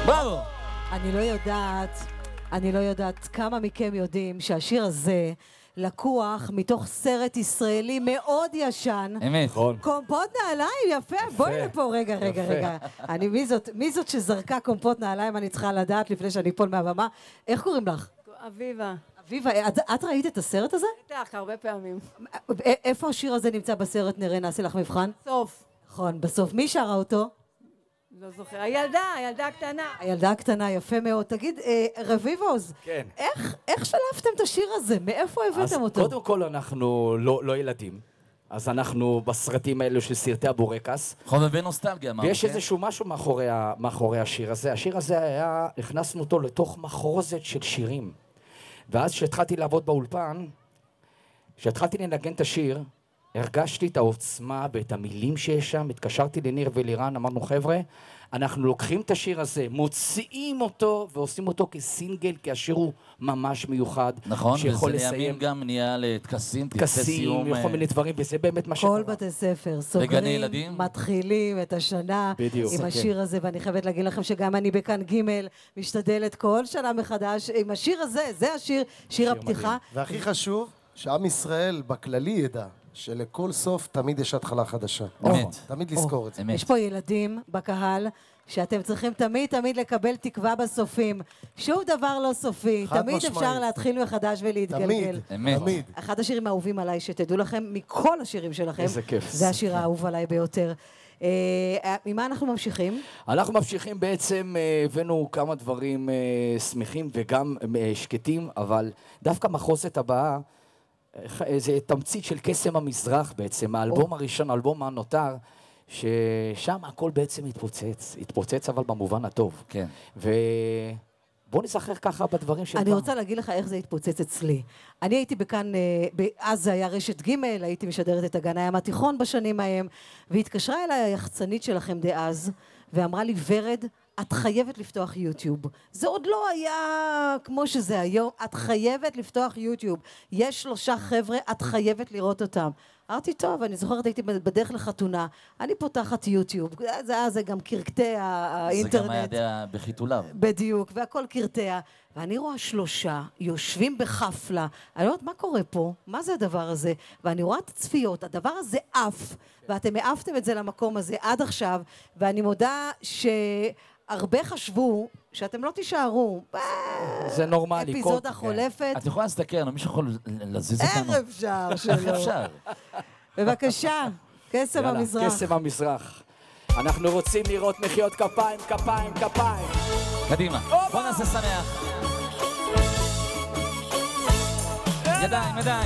בראבו. אני לא יודעת כמה מכם יודעים שהשיר הזה לקוח מתוך סרט ישראלי מאוד ישן. אמת. קומפות נעליים, יפה. בואי לפה, רגע. מי זאת שזרקה קומפות נעליים? אני צריכה לדעת לפני שאני אפול מהבמה. איך קוראים לך? אביבה. אביבה, את ראית את הסרט הזה? בטח, הרבה פעמים. איפה השיר הזה נמצא בסרט? נראה, נעשה לך מבחן. בסוף. נכון, בסוף. מי שרה אותו? לא זוכר. הילדה הקטנה. הילדה הקטנה, יפה מאוד. תגיד, רביבוז, כן. איך שלפתם את השיר הזה? מאיפה הבאתם אותו? אז קודם כל אנחנו לא ילדים. אז אנחנו בסרטים האלו של סרטי הבורקס. חובבי בנוסטלגיה, אמרנו. ויש איזשהו משהו מאחורי השיר הזה. השיר הזה היה, הכנסנו אותו לתוך מחרוזת של שירים. ואז כשהתחלתי לעבוד באולפן, כשהתחלתי לנגן את השיר, הרגשתי את העוצמה ואת המילים שיש שם, התקשרתי לניר ולירן, אמרנו חבר'ה, אנחנו לוקחים את השיר הזה, מוציאים אותו ועושים אותו כסינגל, כי השיר הוא ממש מיוחד. נכון, וזה לימים גם נהיה לטקסים, טקסים, כל מיני דברים, וזה באמת מה שקרה. כל בתי ספר סוגרים, מתחילים את השנה עם השיר הזה, ואני חייבת להגיד לכם שגם אני בכאן ג' משתדלת כל שנה מחדש עם השיר הזה, זה השיר, שיר הפתיחה. והכי חשוב, שעם ישראל בכללי ידע. שלכל סוף תמיד יש התחלה חדשה. אמת. תמיד לזכור את זה. יש פה ילדים בקהל שאתם צריכים תמיד לקבל תקווה בסופים. שום דבר לא סופי. תמיד אפשר להתחיל מחדש ולהתגלגל. תמיד. אחד השירים האהובים עליי, שתדעו לכם, מכל השירים שלכם, זה השיר האהוב עליי ביותר. ממה אנחנו ממשיכים? אנחנו ממשיכים בעצם, הבאנו כמה דברים שמחים וגם שקטים, אבל דווקא מחוזת הבאה, זה תמצית של קסם המזרח בעצם, האלבום הראשון, האלבום הנותר, ששם הכל בעצם התפוצץ אבל במובן הטוב. כן. ובוא נזכר ככה בדברים של... אני רוצה להגיד לך איך זה התפוצץ אצלי. אני הייתי בכאן, אז זה היה רשת ג', הייתי משדרת את הגן הים התיכון בשנים ההם, והתקשרה אליי היחצנית שלכם דאז, ואמרה לי, ורד, את חייבת לפתוח יוטיוב. זה עוד לא היה כמו שזה היום, את חייבת לפתוח יוטיוב. יש 3 חבר'ה, את חייבת לראות אותם. אמרתי, טוב, אני זוכרת, הייתי בדרך לחתונה, אני פותחת יוטיוב, זה גם קרקטי האינטרנט. זה גם היה בחיתוליו. בדיוק, והכל קרקטיה. ואני רואה 3 יושבים בחפלה, אני אומרת, מה קורה פה? מה זה הדבר הזה? ואני רואה את הצפיות, הדבר הזה עף, ואתם העפתם את זה למקום הזה עד עכשיו, ואני מודה הרבה חשבו שאתם לא תישארו. זה נורמלי. אפיזודה חולפת. את יכולה להסתכל, מישהו יכול להזיז אותנו? איך אפשר שלא. איך אפשר? בבקשה, קסם המזרח. קסם המזרח. אנחנו רוצים לראות מחיאות כפיים, כפיים, כפיים. קדימה, בוא נעשה שמח. ידיים, ידיים.